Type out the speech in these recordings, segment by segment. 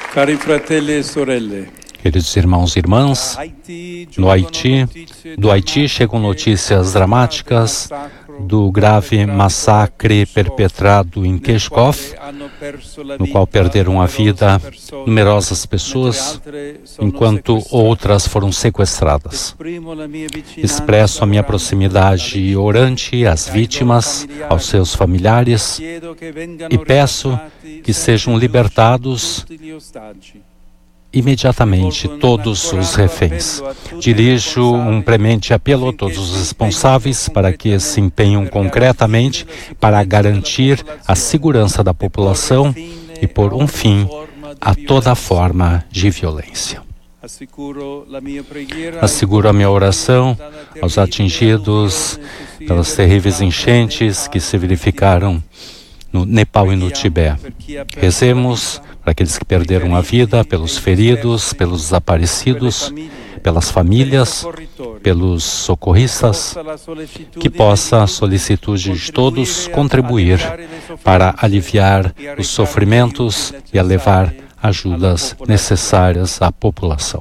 Cari fratelli e sorelle, Queridos irmãos e irmãs, do Haiti chegam notícias dramáticas do grave massacre perpetrado em Keshkov, no qual perderam a vida numerosas pessoas, enquanto outras foram sequestradas. Expresso a minha proximidade orante às vítimas, aos seus familiares, e peço que sejam libertados imediatamente todos os reféns. Dirijo um premente apelo a todos os responsáveis para que se empenhem concretamente para garantir a segurança da população e pôr um fim a toda forma de violência. Asseguro a minha oração aos atingidos pelas terríveis enchentes que se verificaram no Nepal e no Tibete. Rezemos para aqueles que perderam a vida, pelos feridos, pelos desaparecidos, pelas famílias, pelos socorristas, que possa a solicitude de todos contribuir para aliviar os sofrimentos e a levar ajudas necessárias à população.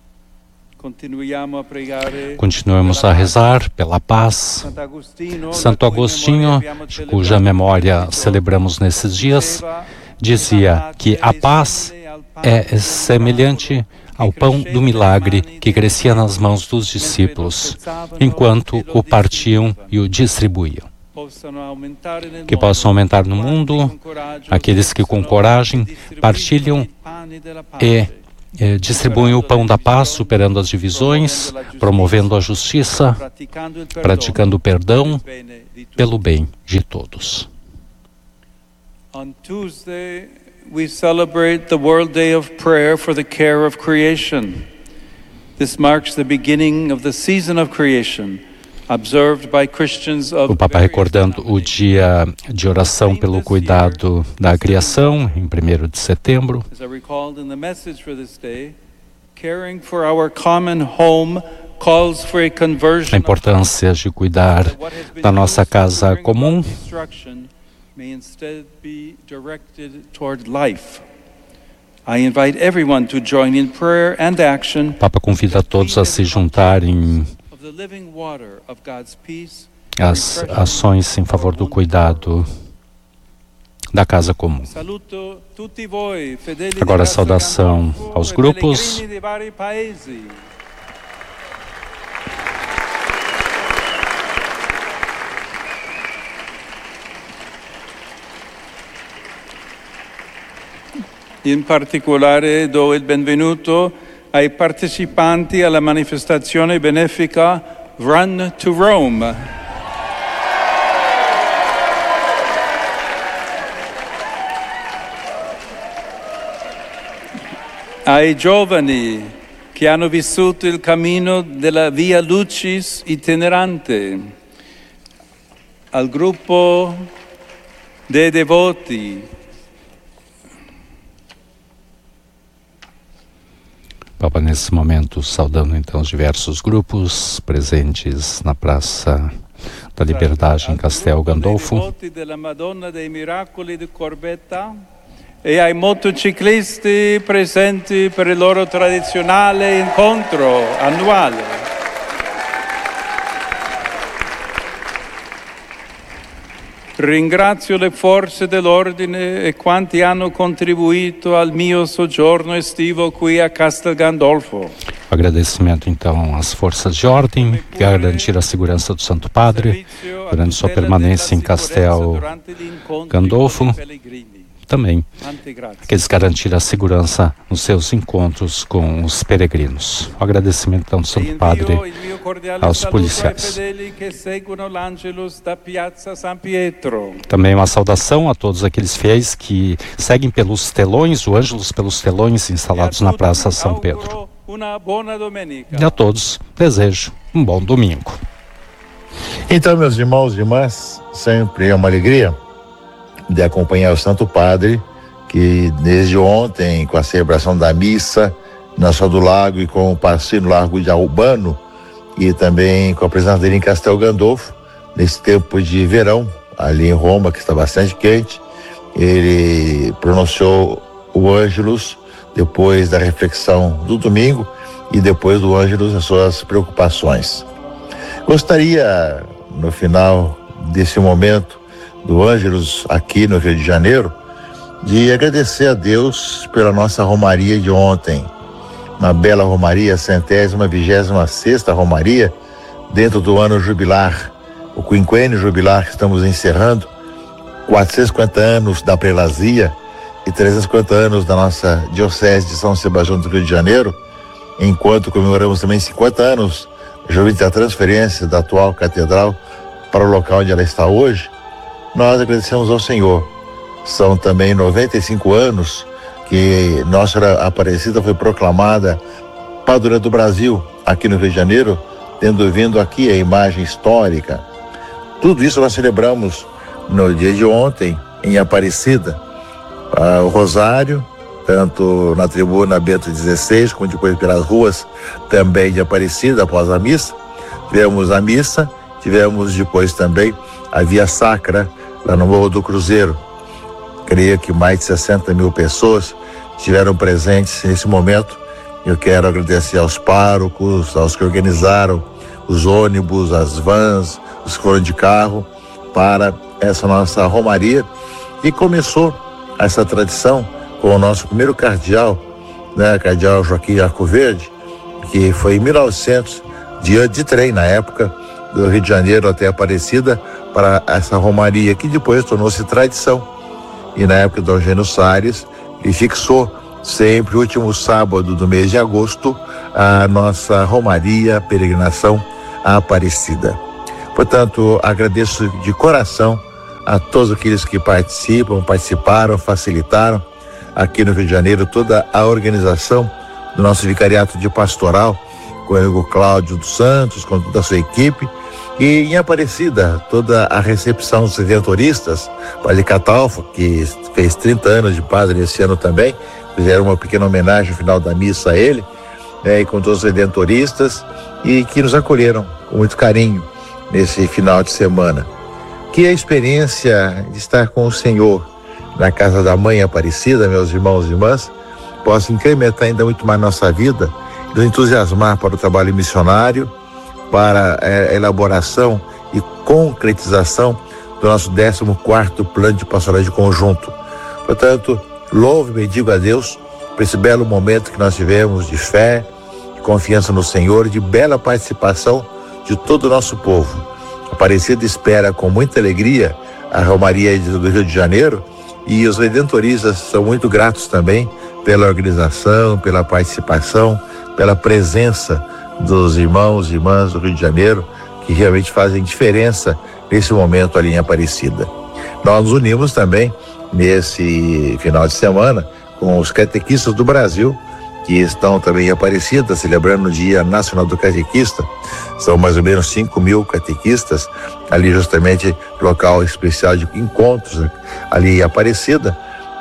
Continuemos a rezar pela paz. Santo Agostinho, de cuja memória celebramos nesses dias, dizia que a paz é semelhante ao pão do milagre que crescia nas mãos dos discípulos, enquanto o partiam e o distribuíam. Que possam aumentar no mundo aqueles que com coragem partilham e distribuem o pão da paz, superando as divisões, promovendo a justiça, praticando o perdão pelo bem de todos. On Tuesday, we celebrate the World Day of Prayer for the Care of Creation. This marks the beginning of the season of creation, observed by Christians of. O Papa recordando o dia de oração pelo cuidado da criação, em 1º de setembro. As I recalled in the message for this day, caring for our common home calls for a conversion. A importância de cuidar da nossa casa comum. May instead be directed toward life. I invite everyone to join in prayer and action. O Papa convida todos a se juntarem às ações em favor do cuidado da casa comum. Agora a saudação aos grupos. In particolare do il benvenuto ai partecipanti alla manifestazione benefica Run to Rome. Ai giovani che hanno vissuto il cammino della Via Lucis itinerante. Al gruppo dei devoti. Papa, nesse momento, saudando então os diversos grupos presentes na Praça da Liberdade em Castel Gandolfo. E ai motociclisti presenti per il loro tradizionale incontro annuale. Ringrazio le forze dell'ordine e quanti hanno contribuito al mio soggiorno estivo qui a Castel Gandolfo. Agradecimento então às forças de ordem que garantiram a segurança do Santo Padre durante sua permanência em Castel Gandolfo. Também aqueles que garantiram a segurança nos seus encontros com os peregrinos. O agradecimento então do Santo Padre aos policiais. Também uma saudação a todos aqueles fiéis que seguem pelos telões, o Ângelus pelos telões instalados na Praça São Pedro. E a todos desejo um bom domingo. Então, meus irmãos e irmãs, sempre é uma alegria de acompanhar o Santo Padre, que desde ontem, com a celebração da missa na Só do Lago e com o passeio no Largo de Albano, e também com a presença dele em Castel Gandolfo, nesse tempo de verão, ali em Roma, que está bastante quente, ele pronunciou o Ângelus depois da reflexão do domingo e depois do Ângelus as suas preocupações. Gostaria, no final desse momento do Ângelus aqui no Rio de Janeiro, de agradecer a Deus pela nossa romaria de ontem, uma bela romaria, 126ª romaria, dentro do ano jubilar, o quinquênio jubilar que estamos encerrando, 450 anos da prelazia e 350 anos da nossa Diocese de São Sebastião do Rio de Janeiro, enquanto comemoramos também 50 anos juntamente da transferência da atual catedral para o local onde ela está hoje. Nós agradecemos ao Senhor. São também 95 anos que Nossa Senhora Aparecida foi proclamada padroeira do Brasil, aqui no Rio de Janeiro, tendo vindo aqui a imagem histórica. Tudo isso nós celebramos no dia de ontem, em Aparecida. O Rosário, tanto na tribuna Bento XVI, como depois pelas ruas também de Aparecida, após a missa. Tivemos a missa, tivemos depois também a Via Sacra, lá no Morro do Cruzeiro. Creio que mais de 60 mil pessoas estiveram presentes nesse momento. Eu quero agradecer aos párocos, aos que organizaram os ônibus, as vans, os que foram de carro para essa nossa romaria, e começou essa tradição com o nosso primeiro cardeal, cardeal Joaquim Arcoverde, que foi em 1900, dia de trem na época, do Rio de Janeiro até Aparecida, para essa romaria que depois tornou-se tradição. E na época do Eugênio Salles, ele fixou sempre o último sábado do mês de agosto a nossa romaria, peregrinação à Aparecida. Portanto, agradeço de coração a todos aqueles que participaram, facilitaram aqui no Rio de Janeiro toda a organização do nosso vicariato de pastoral, com o amigo Cláudio dos Santos, com toda a sua equipe, e em Aparecida, toda a recepção dos redentoristas, Padre Catalfo, que fez 30 anos de padre esse ano também, fizeram uma pequena homenagem no final da missa a ele, e com todos os redentoristas, e que nos acolheram com muito carinho nesse final de semana. Que a experiência de estar com o Senhor na casa da Mãe Aparecida, meus irmãos e irmãs, possa incrementar ainda muito mais nossa vida, nos entusiasmar para o trabalho missionário, para a elaboração e concretização do nosso 14º plano de pastoral de conjunto. Portanto, louvo e bendigo a Deus por esse belo momento que nós tivemos de fé, de confiança no Senhor, de bela participação de todo o nosso povo. Aparecida espera com muita alegria a romaria do Rio de Janeiro, e os redentoristas são muito gratos também pela organização, pela participação, pela presença dos irmãos e irmãs do Rio de Janeiro, que realmente fazem diferença nesse momento ali em Aparecida. Nós nos unimos também nesse final de semana com os catequistas do Brasil, que estão também em Aparecida, celebrando o Dia Nacional do Catequista. São mais ou menos 5.000 catequistas, ali justamente local especial de encontros ali em Aparecida,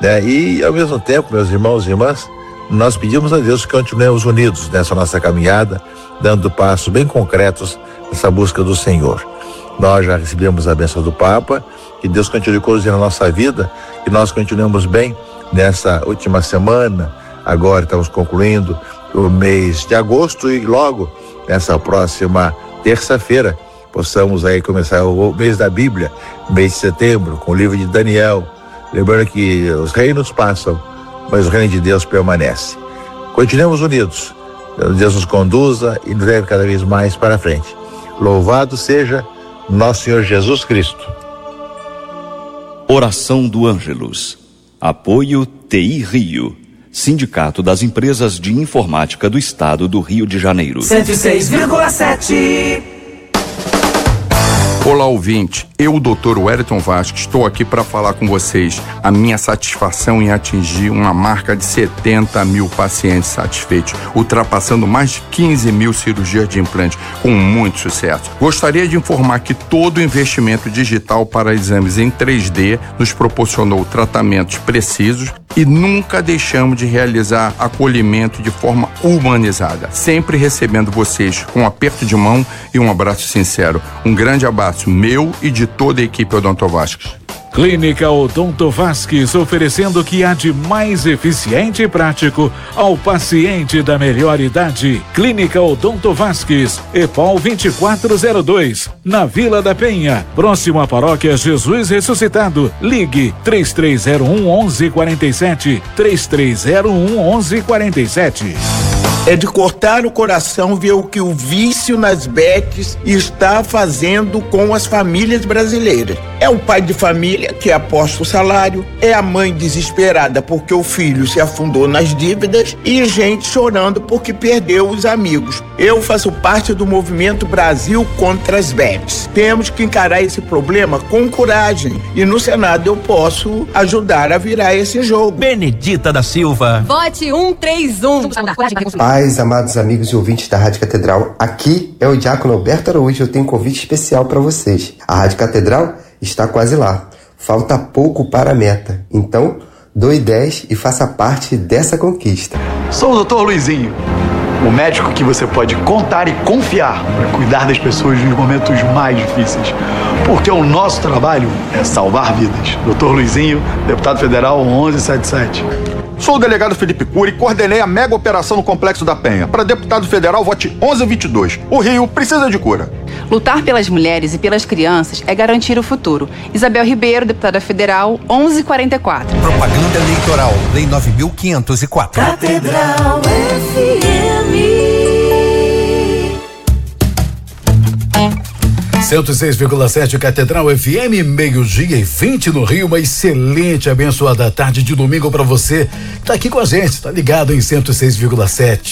E ao mesmo tempo, meus irmãos e irmãs, nós pedimos a Deus que continuemos unidos nessa nossa caminhada, dando passos bem concretos nessa busca do Senhor. Nós já recebemos a bênção do Papa, que Deus continue conduzindo a nossa vida, que nós continuemos bem nessa última semana. Agora estamos concluindo o mês de agosto e logo nessa próxima terça-feira possamos aí começar o mês da Bíblia, mês de setembro, com o livro de Daniel, lembrando que os reinos passam, mas o reino de Deus permanece. Continuemos unidos, Deus nos conduza e nos leve cada vez mais para frente. Louvado seja nosso Senhor Jesus Cristo. Oração do Ângelus. Apoio TI Rio, Sindicato das Empresas de Informática do Estado do Rio de Janeiro. 106,7. Olá, ouvinte. Eu, Dr. Wellington Vasco, estou aqui para falar com vocês a minha satisfação em atingir uma marca de 70 mil pacientes satisfeitos, ultrapassando mais de 15 mil cirurgias de implante, com muito sucesso. Gostaria de informar que todo o investimento digital para exames em 3D nos proporcionou tratamentos precisos e nunca deixamos de realizar acolhimento de forma humanizada, sempre recebendo vocês com um aperto de mão e um abraço sincero. Um grande abraço meu e de toda a equipe Odontovascos. Clínica Odonto Vasques, oferecendo o que há de mais eficiente e prático ao paciente da melhor idade. Clínica Odonto Vasques, EPOL 2402, na Vila da Penha, próximo à Paróquia Jesus Ressuscitado. Ligue 3301-1147, 3301-1147. É de cortar o coração ver o que o vício nas bets está fazendo com as famílias brasileiras. É o pai de família que aposta o salário, é a mãe desesperada porque o filho se afundou nas dívidas e gente chorando porque perdeu os amigos. Eu faço parte do movimento Brasil contra as bets. Temos que encarar esse problema com coragem e no Senado eu posso ajudar a virar esse jogo. Benedita da Silva. Vote 131. Paz, amados amigos e ouvintes da Rádio Catedral, aqui é o Diácono Alberto Araújo. Eu tenho um convite especial para vocês. A Rádio Catedral está quase lá. Falta pouco para a meta. Então, doe 10 e faça parte dessa conquista. Sou o Dr. Luizinho, o médico que você pode contar e confiar para cuidar das pessoas nos momentos mais difíceis. Porque o nosso trabalho é salvar vidas. Dr. Luizinho, deputado federal 1177. Sou o delegado Felipe Cury e coordenei a mega operação no Complexo da Penha. Para deputado federal, vote 1122. O Rio precisa de cura. Lutar pelas mulheres e pelas crianças é garantir o futuro. Isabel Ribeiro, deputada federal, 1144. Propaganda eleitoral, Lei 9.504. Catedral FM. 106,7 Catedral FM, 12:20 no Rio. Uma excelente, abençoada tarde de domingo para você que tá aqui com a gente, tá ligado em 106,7.